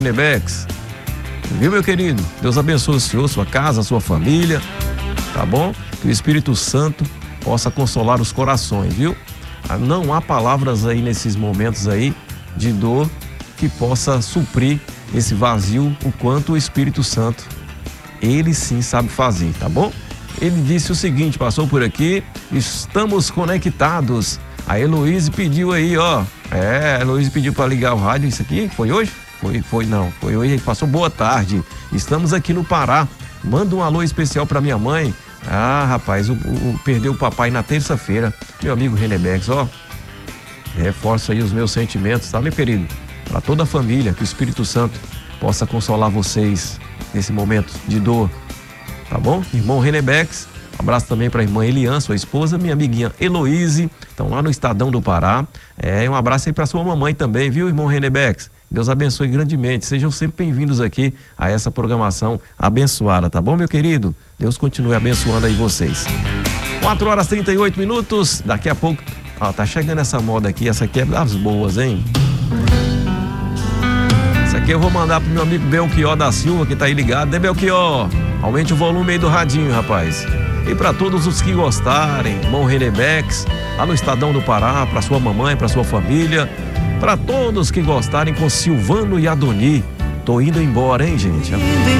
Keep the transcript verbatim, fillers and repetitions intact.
Renebex. Viu, meu querido? Deus abençoe o senhor, sua casa, sua família, tá bom? Que o Espírito Santo possa consolar os corações, viu? Não há palavras aí nesses momentos aí de dor que possa suprir esse vazio, o quanto o Espírito Santo, ele sim sabe fazer, tá bom? Ele disse o seguinte, passou por aqui, estamos conectados. A Heloíse pediu aí, ó. É, a Heloíse pediu para ligar o rádio. Isso aqui foi hoje? Foi, foi não. Foi hoje. Passou boa tarde. Estamos aqui no Pará. Manda um alô especial para minha mãe. Ah, rapaz, o, o, perdeu o papai na terça-feira. Meu amigo Renebex, ó. Reforço aí os meus sentimentos, tá, meu querido? Para toda a família, que o Espírito Santo possa consolar vocês nesse momento de dor. Tá bom? Irmão Renebex. Abraço também para a irmã Elian, sua esposa, minha amiguinha Heloíse, estão lá no Estadão do Pará. É, um abraço aí para sua mamãe também, viu, irmão Renebex? Deus abençoe grandemente. Sejam sempre bem-vindos aqui a essa programação abençoada, tá bom, meu querido? Deus continue abençoando aí vocês. quatro horas e trinta e oito minutos. Daqui a pouco, ó, tá chegando essa moda aqui. Essa aqui é das boas, hein? Essa aqui eu vou mandar pro meu amigo Belchior da Silva, que tá aí ligado, né, Belchior? Aumente o volume aí do radinho, rapaz. E para todos os que gostarem, irmão Renebex, lá no Estadão do Pará, para sua mamãe, para sua família, para todos que gostarem com Silvano e Adoni. Tô indo embora, hein, gente?